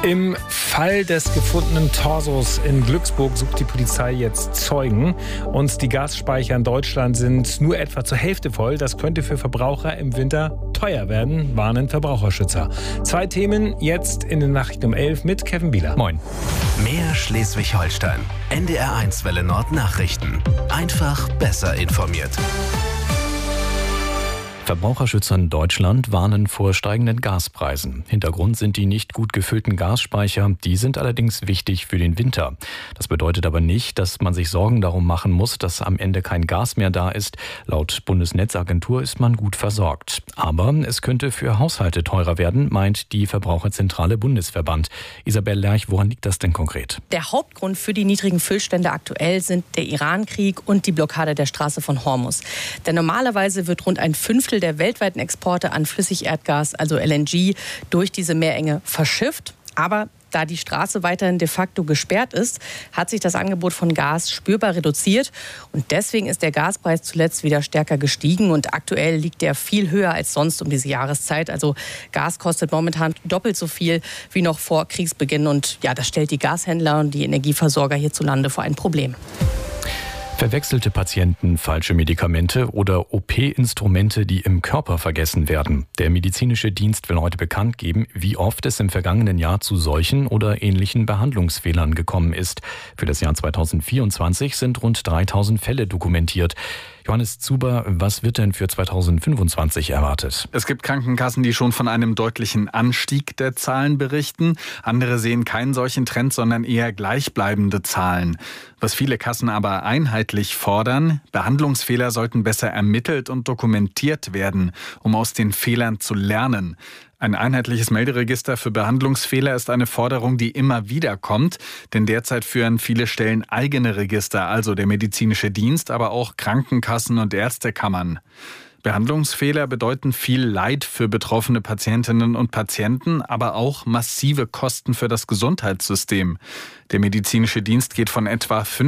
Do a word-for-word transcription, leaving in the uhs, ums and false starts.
Im Fall des gefundenen Torsos in Glücksburg sucht die Polizei jetzt Zeugen. Und die Gasspeicher in Deutschland sind nur etwa zur Hälfte voll. Das könnte für Verbraucher im Winter teuer werden, warnen Verbraucherschützer. Zwei Themen jetzt in den Nachrichten um elf mit Kevin Bieler. Moin. Mehr Schleswig-Holstein. N D R eins Welle Nord Nachrichten. Einfach besser informiert. Verbraucherschützer in Deutschland warnen vor steigenden Gaspreisen. Hintergrund sind die nicht gut gefüllten Gasspeicher. Die sind allerdings wichtig für den Winter. Das bedeutet aber nicht, dass man sich Sorgen darum machen muss, dass am Ende kein Gas mehr da ist. Laut Bundesnetzagentur ist man gut versorgt. Aber es könnte für Haushalte teurer werden, meint die Verbraucherzentrale Bundesverband. Isabel Lerch, woran liegt das denn konkret? Der Hauptgrund für die niedrigen Füllstände aktuell sind der Irankrieg und die Blockade der Straße von Hormuz. Denn normalerweise wird rund ein Fünftel der weltweiten Exporte an Flüssigerdgas, also L N G, durch diese Meerenge verschifft. Aber da die Straße weiterhin de facto gesperrt ist, hat sich das Angebot von Gas spürbar reduziert. Und deswegen ist der Gaspreis zuletzt wieder stärker gestiegen. Und aktuell liegt er viel höher als sonst um diese Jahreszeit. Also Gas kostet momentan doppelt so viel wie noch vor Kriegsbeginn. Und ja, das stellt die Gashändler und die Energieversorger hierzulande vor ein Problem. Verwechselte Patienten, falsche Medikamente oder O P-Instrumente, die im Körper vergessen werden. Der medizinische Dienst will heute bekannt geben, wie oft es im vergangenen Jahr zu solchen oder ähnlichen Behandlungsfehlern gekommen ist. Für das Jahr zweitausendvierundzwanzig sind rund dreitausend Fälle dokumentiert. Johannes Zuber, was wird denn für zweitausendfünfundzwanzig erwartet? Es gibt Krankenkassen, die schon von einem deutlichen Anstieg der Zahlen berichten. Andere sehen keinen solchen Trend, sondern eher gleichbleibende Zahlen. Was viele Kassen aber einheitlich fordern: Behandlungsfehler sollten besser ermittelt und dokumentiert werden, um aus den Fehlern zu lernen. Ein einheitliches Melderegister für Behandlungsfehler ist eine Forderung, die immer wieder kommt, denn derzeit führen viele Stellen eigene Register, also der medizinische Dienst, aber auch Krankenkassen und Ärztekammern. Behandlungsfehler bedeuten viel Leid für betroffene Patientinnen und Patienten, aber auch massive Kosten für das Gesundheitssystem. Der medizinische Dienst geht von etwa